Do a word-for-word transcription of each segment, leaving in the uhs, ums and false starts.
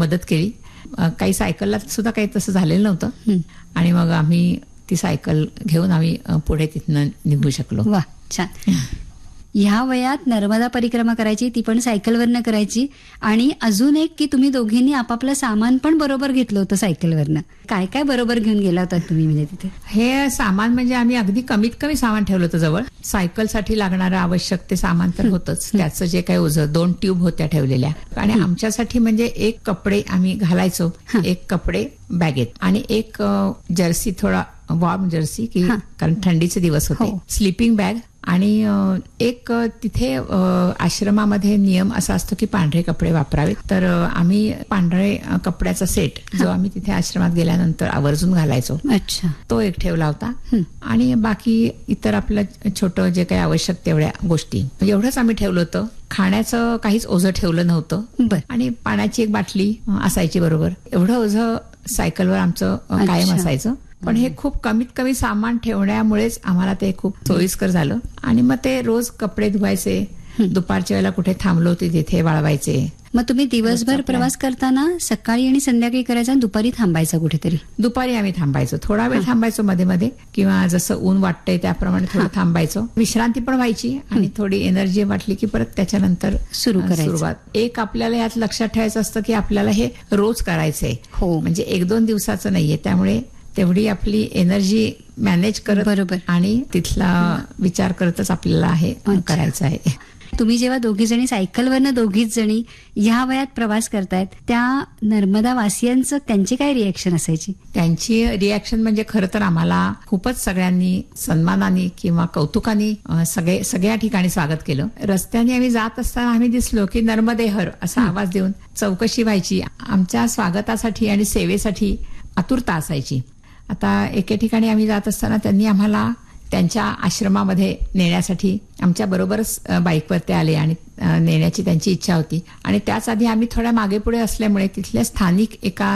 मदत केली. काही सायकलला सुद्धा काही तसं झालेलं नव्हतं आणि मग आम्ही ती सायकल घेऊन आम्ही पुढे तिथनं निघू शकलो. वा, छान. ह्या वयात नर्मदा परिक्रमा करायची, ती पण सायकलवरनं करायची. आणि अजून एक की तुम्ही दोघींनी आपापलं सामान पण बरोबर घेतलं होतं सायकलवरनं. काय काय बरोबर घेऊन गेला होता तुम्ही म्हणजे तिथे? हे सामान म्हणजे आम्ही अगदी कमीत कमी सामान ठेवलं होतं जवळ. सायकलसाठी लागणारं आवश्यक ते सामान तर होतंच. त्याचं जे काही ओझं, दोन ट्यूब होत्या ठेवलेल्या. आणि आमच्यासाठी म्हणजे एक कपडे आम्ही घालायचो, एक कपडे बॅगेत आणि एक जर्सी, थोडा वॉर्म जर्सी, की कारण थंडीचे दिवस होते, स्लीपिंग बॅग. आणि एक तिथे आश्रमामध्ये नियम असा असतो की पांढरे कपडे वापरावेत. तर आम्ही पांढरे कपड्याचा सेट जो आम्ही तिथे आश्रमात गेल्यानंतर आवर्जून घालायचो, अच्छा, तो एक ठेवला होता. आणि बाकी इतर आपलं छोटं जे काही आवश्यक तेवढ्या गोष्टी एवढंच आम्ही ठेवलं होतं. खाण्याचं काहीच ओझं ठेवलं नव्हतं. आणि पाण्याची एक बाटली असायची बरोबर. एवढं ओझं सायकलवर आमचं कायम असायचं. पण हे खूप कमीत कमी सामान ठेवण्यामुळेच आम्हाला ते खूप सोयीस्कर झालं. आणि मग ते रोज कपडे धुवायचे, दुपारच्या वेळेला कुठे थांबलो होते तिथे वाळवायचे. मग तुम्ही दिवसभर प्रवास करताना सकाळी आणि संध्याकाळी करायचा, दुपारी थांबायचं कुठेतरी? दुपारी आम्ही थांबायचो, थोडा वेळ थांबायचो मध्ये मध्ये, किंवा जसं ऊन वाटतंय त्याप्रमाणे थोडं थांबायचो. विश्रांती पण व्हायची आणि थोडी एनर्जी वाटली की परत त्याच्यानंतर सुरू सुरुवात. एक आपल्याला यात लक्षात ठेवायचं असतं की आपल्याला हे रोज करायचंय, म्हणजे एक दोन दिवसाचं नाहीये. त्यामुळे तेवढी आपली एनर्जी मॅनेज करत बरोबर आणि तिथला विचार करतच आपल्याला हे करायचं आहे. तुम्ही जेव्हा दोघी जणी सायकलवरनं दोघीच जणी ह्या वयात प्रवास करतायत, त्या नर्मदा वासियांचं त्यांची काय रिएक्शन असायची? त्यांची रिएक्शन म्हणजे खरं तर आम्हाला खूपच सगळ्यांनी सन्मानाने किंवा कौतुकाने सगळे सगळ्या ठिकाणी स्वागत केलं. रस्त्याने आम्ही जात असताना आम्ही दिसलो की नर्मदे हर असा आवाज देऊन चौकशी व्हायची. आमच्या स्वागतासाठी आणि सेवेसाठी आतुरता असायची. आता एके ठिकाणी आम्ही जात असताना त्यांनी आम्हाला त्यांच्या आश्रमामध्ये नेण्यासाठी आमच्या बरोबरच बाईकवर ते आले आणि नेण्याची त्यांची इच्छा होती. आणि त्याच आधी आम्ही थोड्या मागे पुढे असल्यामुळे तिथल्या स्थानिक एका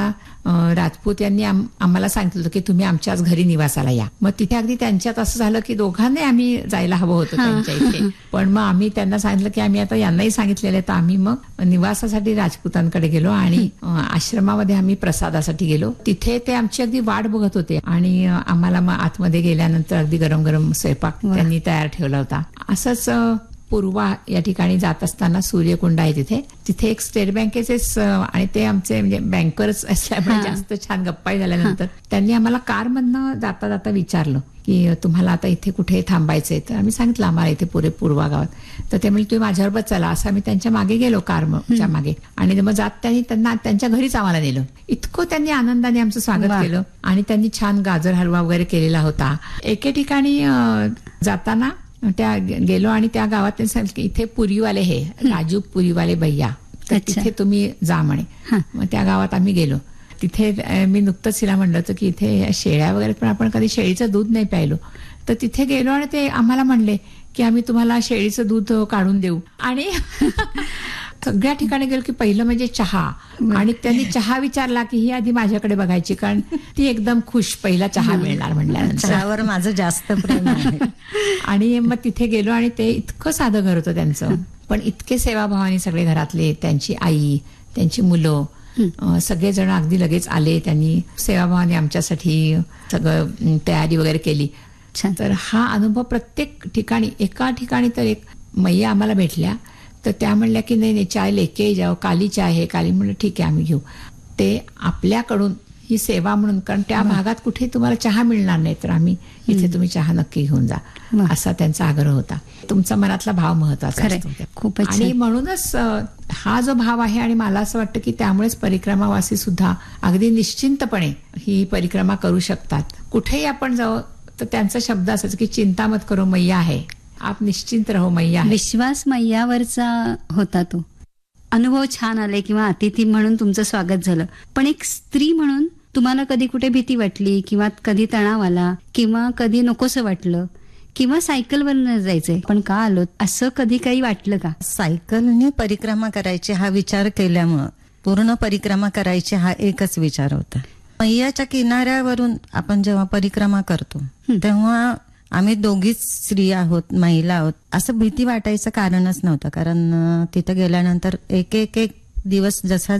राजपूत यांनी आम्हाला सांगितलं की तुम्ही आमच्याच घरी निवासाला या. मग तिथे अगदी त्यांच्यात असं झालं की दोघांनी आम्ही जायला हवं होतं त्यांच्या इथे. पण मग आम्ही त्यांना सांगितलं की आम्ही आता यांनाही सांगितलेलं आहे. तर आम्ही मग निवासासाठी राजपूतांकडे गेलो आणि आश्रमामध्ये आम्ही प्रसादासाठी गेलो. तिथे ते आमची अगदी वाट बघत होते आणि आम्हाला मग आतमध्ये गेल्यानंतर अगदी गरम गरम स्वयंपाक त्यांनी तयार ठेवला होता. असंच पूर्वा या ठिकाणी जात असताना सूर्यकुंड आहे तिथे तिथे एक स्टेट बँकेचेच आणि ते आमचे म्हणजे बँकर्स असल्यामुळे जास्त छान गप्पा झाल्यानंतर त्यांनी आम्हाला कारमधनं जाता जाता विचारलं की तुम्हाला आता इथे कुठे थांबायचंय. तर आम्ही सांगितलं आम्हाला इथे पुरे पूर्वा गावात. तर ते म्हणजे तुम्ही माझ्याबरोबर चला, असं आम्ही त्यांच्या मागे गेलो कारच्या मागे. आणि मग जात त्यांनी त्यांना त्यांच्या घरीच आम्हाला नेलं. इतकं त्यांनी आनंदाने आमचं स्वागत केलं आणि त्यांनी छान गाजर हलवा वगैरे केलेला होता. एके ठिकाणी जाताना त्या गेलो आणि त्या गावात त्यांनी सांगितलं की इथे पुरीवाले हे राजू पुरीवाले भैया, तर तिथे तुम्ही जा म्हणे. मग त्या गावात आम्ही गेलो. तिथे मी नुकतंच तिला म्हणलं होतं की इथे शेळ्या वगैरे, पण आपण कधी शेळीचं दूध नाही प्यायलो. तर तिथे गेलो आणि ते आम्हाला म्हणले की आम्ही तुम्हाला शेळीचं दूध काढून देऊ. आणि सगळ्या ठिकाणी गेलो की पहिलं म्हणजे चहा. आणि त्यांनी चहा विचारला की ही आधी माझ्याकडे बघायची, कारण ती एकदम खुश, पहिला चहा मिळणार म्हणल्यानंतर. चहावर माझं जास्त प्रेम आहे. आणि मग तिथे गेलो आणि ते इतकं साधं घर होतं त्यांचं, पण इतके सेवाभावाने सगळे घरातले, त्यांची आई, त्यांची मुलं सगळेजण अगदी लगेच आले. त्यांनी सेवाभावाने आमच्यासाठी सगळं तयारी वगैरे केली. तर हा अनुभव प्रत्येक ठिकाणी, एका ठिकाणी तर एक मैया आम्हाला भेटल्या. तर त्या म्हणल्या की नाही नाही चाय लेके जाओ, काली चाय आहे. काली म्हणलं ठीक आहे आम्ही घेऊ. ते आपल्याकडून ही सेवा म्हणून, कारण त्या भागात कुठे तुम्हाला चहा मिळणार नाही, तर आम्ही इथे तुम्ही चहा नक्की घेऊन जा, असा त्यांचा आग्रह होता. तुमचा मनातला भाव महत्वाचा असतो. आणि म्हणूनच हा जो भाव आहे, आणि मला असं वाटतं की त्यामुळेच परिक्रमावासी सुद्धा अगदी निश्चिंतपणे ही परिक्रमा करू शकतात. कुठेही आपण जाऊ तर त्यांचा शब्द असायचा की चिंता मत करो, मैया आहे, आप निश्चिंत रहो, मैया. विश्वास मैयावरचा होता तो. अनुभव छान आले किंवा अतिथी म्हणून तुमचं स्वागत झालं. पण एक स्त्री म्हणून तुम्हाला कधी कुठे भीती वाटली किंवा कधी तणाव आला किंवा कधी नकोसं वाटलं किंवा सायकलवर जायचंय पण का आलो, असं कधी काही वाटलं का? सायकलने परिक्रमा करायची हा विचार केल्यामुळं पूर्ण परिक्रमा करायची हा एकच विचार होता. मैयाच्या किनाऱ्यावरून आपण जेव्हा परिक्रमा करतो तेव्हा आम्ही दोघीच स्त्री आहोत, महिला आहोत, असं भीती वाटायचं कारणच नव्हतं. कारण तिथं गेल्यानंतर एक एक एक दिवस जसा